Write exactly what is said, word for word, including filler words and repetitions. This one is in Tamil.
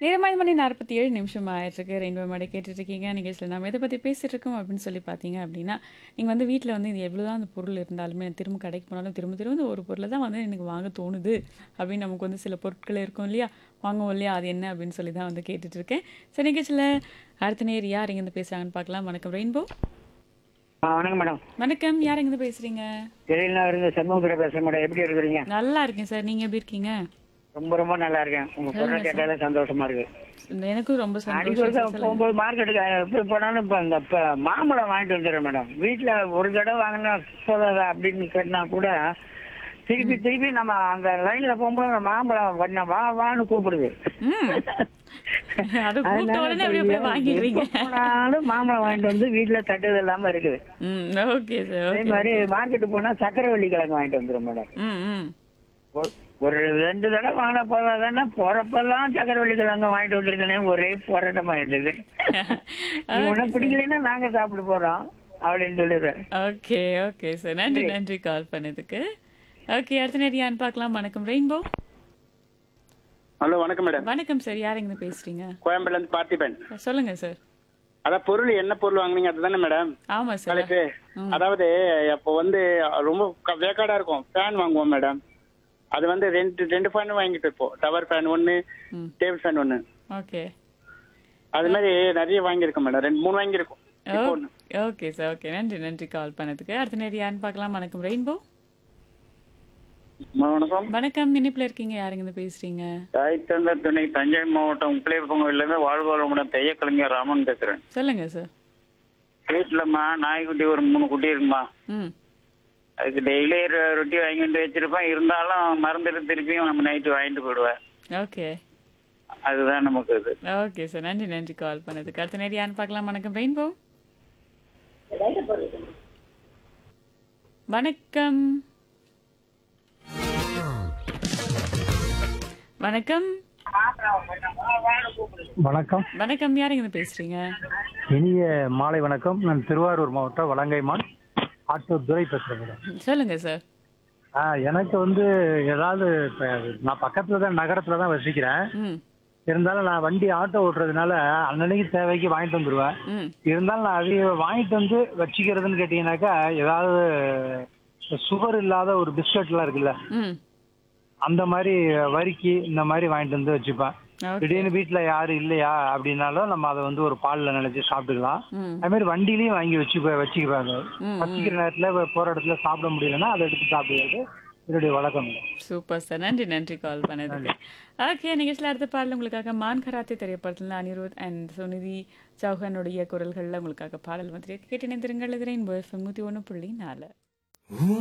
நேரம் ஐந்து மணி நாற்பத்தி ஏழு நிமிஷம் ஆயிட்டிருக்கு. ரெயின்போ மேடை கேட்டுட்ருக்கீங்க. நிகழ்ச்சியில் நம்ம எதை பத்தி பேசிட்டு இருக்கோம் அப்படின்னு சொல்லி பார்த்தீங்க அப்படின்னா, நீங்க வந்து வீட்ல வந்து இது எவ்வளோதான் அந்த பொருள் இருந்தாலுமே, திரும்ப கடைக்கு போனாலும் திரும்ப திரும்ப இந்த ஒரு பொருள தான் வந்து எனக்கு வாங்க தோணுது அப்படின்னு நமக்கு வந்து சில பொருட்கள் இருக்கும் இல்லையா? வாங்குவோம் இல்லையா? அது என்ன அப்படின்னு சொல்லி தான் வந்து கேட்டுட்ருக்கேன். சரி நிகழ்ச்சியில அடுத்த நேயர் யார் எங்கேருந்து பேசுறாங்கன்னு பார்க்கலாம். வணக்கம் ரெயின்போ. ஆ வணக்கம் மேடம். வணக்கம். யார் எங்கேருந்து பேசுறீங்க? வெளியில இருந்து சண்முகத்துல பேசுறேன் மேடம். எப்படி இருக்கிறீங்க? நல்லா இருக்கேன் சார். நீங்க எப்படி இருக்கீங்க? ரொம்ப ரொம்ப நல்லா இருக்கேன். உங்க சொல்லுங்க குரல் சார். கேட்டாலே சந்தோஷமா இருக்கு. எனக்கும் ரொம்ப அடிக்கடி சந்தோஷம் சார். தான் சொல்லுங்க. போகும்போது மார்க்கெட்டுக்கு எப்படி போனாலும் இப்போ இந்த இப்போ மாம்பழம் வாங்கிட்டு வந்துடுறேன் மேடம். வீட்டில் ஒரு தடவை வாங்கினா போதாதா அப்படின்னு கேட்டா கூட திருப்பி திருப்பி நம்ம அந்த லைன்ல போகும்போது அந்த மாம்பழம் வண்ண வா வான்னு கூப்பிடுது. ம். அது கூப்பிட்ட அதனால உடனே அப்படியே போய் வாங்கிடுவீங்க. எப்போ போனாலும் மாம்பழம் வாங்கிட்டு வந்து வீட்டில் தட்டுது இல்லாம இருக்குது. ம். Okay sir. அதே ஓகே. மாதிரி மார்க்கெட்டு போனா சக்கரவள்ளி கிழங்கு வாங்கிட்டு வந்துடும் மேடம். ம். ம். ஒரு- ஒரு ரெண்டு தடவை வாங்கின போதாதானே போறப்பெல்லாம் சக்கரவள்ளி கிழங்கு வாங்கிட்டு வந்திருக்கனே ஒரே போராட்டமா இருந்தது. நீ உனக்கு பிடிக்கலைன்னா நாங்க சாப்பிட போறோம் அப்படின்னு சொல்லிடுறேன். Okay okay sir. நன்றி நன்றி கால் பண்ணதுக்கு. ஓகே அடுத்த நேரம் யாருன்னு பார்க்கலாம். வணக்கம் ரெயின்போ. ஹலோ வணக்கம் மேடம். வணக்கம் சார். யார் எங்க பேசுறீங்க? கோயம்பேடுல இருந்து பார்த்திபன். சொல்லுங்க சார். அதான் பொருள் என்ன பொருள் வாங்குனீங்க அதுதானே மேடம் ஆமா சார். தலைப்பு? அதாவது அப்போ வந்து ரொம்ப க- வேக்காடா இருக்கும் ஃபேன் வாங்குவோம் மேடம். அது வந்து ரெண்டு ரெண்டு ஃபேன் வாங்கிட்டு இருப்போம். டவர் ஃபேன் ஒன்னு, ம். டேபிள் ஃபேன் ஒன்னு. ஓகே. அது மாதிரி நிறைய வாங்கியிருக்கோம் மேடம். ரெண்டு மூணு வாங்கியிருக்கோம். இப்போ ஒண்ணு. Okay sir. ஓகே நன்றி நன்றி கால் பண்ணதுக்கு. அடுத்த நேரம் யாருன்னு பார்க்கலாம். வணக்கம் ரெயின்போ. வணக்கம். வணக்கம். இனிப்புல இருக்கீங்க. யார் எங்க பேசுறீங்க? தாய் தந்த துணை தஞ்சை மாவட்டம் உப்பிலியப்பங்கோயில இருந்து வாழ்வாளமுடன் தைய கலைஞர் ராமன் பேசுறேன். சொல்லுங்க சார். வீட்டுலம்மா நாய்க்குட்டி ஒரு மூணு குட்டி இருக்குமா. ம். அதுக்கு டெய்லி ரொட்டி வாங்கிட்டு வச்சிருப்பேன். இருந்தாலும் மறந்துட்டு திருப்பியும் நம்ம நைட்டு வாங்கிட்டு போயிடுவேன். ஓகே. அதுதான் நமக்கு இது. Okay sir. நன்றி நன்றி கால் பண்ணதுக்கு. அடுத்த நேரம் யாருன்னு பார்க்கலாம். வணக்கம் ரெயின்போ. வணக்கம். வணக்கம். வணக்கம். வணக்கம். யார் எங்க பேசுறீங்க? இனிய மாலை வணக்கம். நான் திருவாரூர் மாவட்டம் வலங்கைமான் ஆட்டூர் துரை பேசுறேன் மேடம். சொல்லுங்க சார். ஆ, எனக்கு வந்து ஏதாவது இப்ப நான் பக்கத்துல தான் நகரத்துல தான் வசிக்கிறேன். ம். இருந்தாலும் நான் வண்டி ஆட்டோ ஓட்டுறதுனால அன்னன்னைக்கு தேவைக்கு வாங்கிட்டு வந்துடுவேன். ம். இருந்தாலும் நான் அதை வாங்கிட்டு வந்து வச்சுக்கிறதுன்னு கேட்டீங்கன்னாக்கா ஏதாவது சுகர் இல்லாத ஒரு பிஸ்கட்லாம் இருக்குல்ல, ம். அந்த மாதிரி வரிக்கி இந்த மாதிரி வாங்கிட்டு வந்து வச்சுப்பேன். ஓகே. திடீர்னு வீட்டுல யாரும் இல்லையா அப்படின்னாலும் நம்ம அதை வந்து ஒரு பால்ல நினைச்சு சாப்பிட்டுக்கலாம். ம். அது மாதிரி வண்டியிலயும் வாங்கி வச்சு வச்சுக்குவாங்க. ம். வச்சுக்கிற நேரத்துல போற இடத்துல சாப்பிட முடியலன்னா அதை எடுத்து சாப்பிடுறது என்னுடைய வழக்கம். Super sir. நன்றி நன்றி கால் பண்ணதுக்கு. ஓகே நிகழ்ச்சியில் அடுத்த பாடல் உங்களுக்காக மான் கராத்தே திரைப்படத்தில் அனிருத் அண்ட் சுனிதி சௌஹானுடைய குரல்களில் உங்களுக்காக பாடல் வந்து கேட்டு நினைந்திருங்கள். இது ரெயின்போ எஃப்எம் நூற்றி ஒன்று புள்ளி நாலு.